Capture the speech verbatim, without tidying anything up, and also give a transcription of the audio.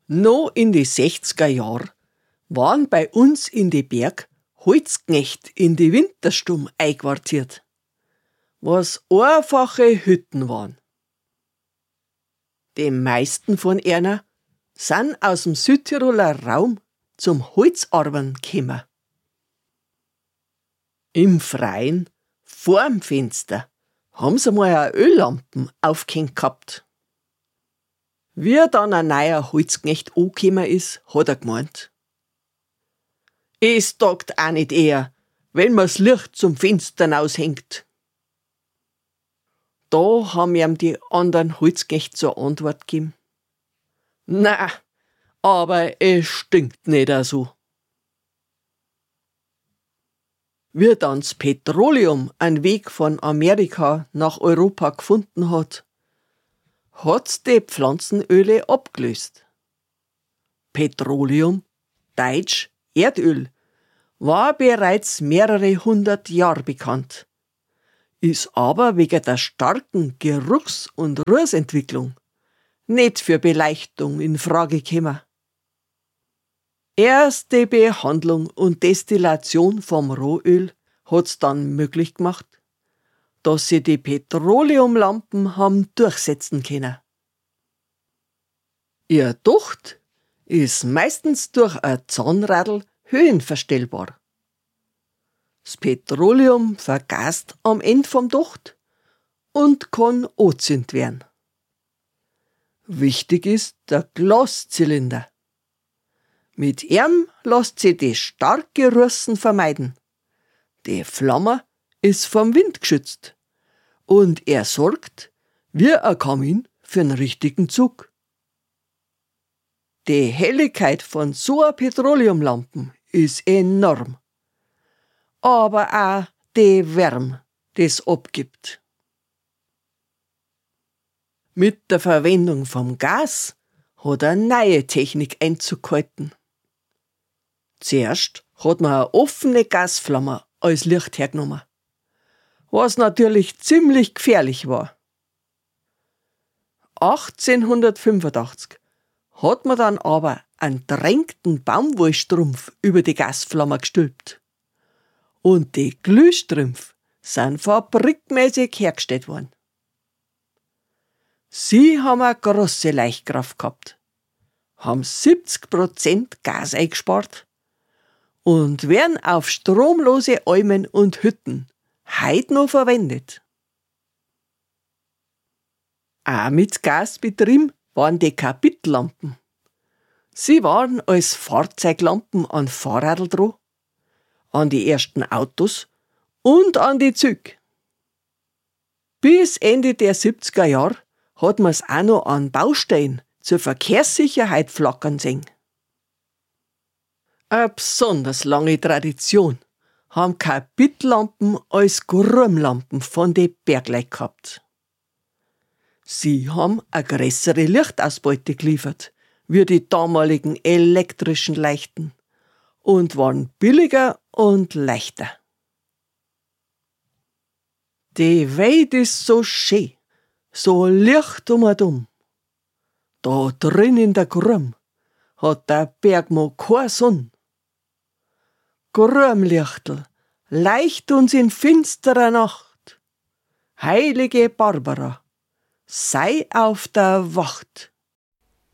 Noch in die sechziger Jahr waren bei uns in die Berg Holzknecht in die Winterstumm einquartiert, was einfache Hütten waren. Die meisten von ihnen sind aus dem Südtiroler Raum zum Holzarbeiten gekommen. Im Freien, vorm Fenster, haben sie mal eine Öllampen aufgehängt gehabt. Wie dann ein neuer Holzknecht angekommen ist, hat er gemeint: Es taugt auch nicht eher, wenn man's Licht zum Fenster aushängt. Da haben ihm die anderen Holzknechte zur Antwort gegeben: Na, aber es stinkt nicht so. Wie dann das Petroleum einen Weg von Amerika nach Europa gefunden hat, hat's die Pflanzenöle abgelöst. Petroleum, deutsch Erdöl, war bereits mehrere hundert Jahre bekannt, ist aber wegen der starken Geruchs- und Rußentwicklung nicht für Beleuchtung in Frage gekommen. Erst die Behandlung und Destillation vom Rohöl hat's dann möglich gemacht, dass sie die Petroleumlampen haben durchsetzen können. Ihr Docht ist meistens durch ein Zahnradl höhenverstellbar. Das Petroleum vergast am Ende vom Docht und kann angezündet werden. Wichtig ist der Glaszylinder. Mit ihm lässt sich die starke Russen vermeiden. Die Flamme ist vom Wind geschützt und er sorgt, wie ein Kamin, für einen richtigen Zug. Die Helligkeit von so einer Petroleumlampen ist enorm, aber auch die Wärme, die es abgibt. Mit der Verwendung vom Gas hat eine neue Technik Einzug gehalten. Zuerst hat man eine offene Gasflamme als Licht hergenommen, was natürlich ziemlich gefährlich war. achtzehnhundertfünfundachtzig hat man dann aber einen drängten Baumwollstrumpf über die Gasflamme gestülpt. Und die Glühstrümpfe sind fabrikmäßig hergestellt worden. Sie haben eine grosse Leuchtkraft gehabt, haben siebzig Prozent Gas eingespart und werden auf stromlose Almen und Hütten heute noch verwendet. Auch mit Gasbetrieb waren die Kapitlampen. Sie waren als Fahrzeuglampen an Fahrradl dran, an die ersten Autos und an die Züge. Bis Ende der siebziger Jahre hat man's auch noch an Baustellen zur Verkehrssicherheit flackern sehen. Eine besonders lange Tradition haben Kapitlampen als Grummlampen von den Bergleuten gehabt. Sie haben eine größere Lichtausbeute geliefert wie die damaligen elektrischen Leuchten und waren billiger und leichter. Die Welt ist so schön, so licht um und um. Da drin in der Grumm hat der Bergmann keine Sonne. Grummlichtel, leicht uns in finsterer Nacht. Heilige Barbara, sei auf der Wacht.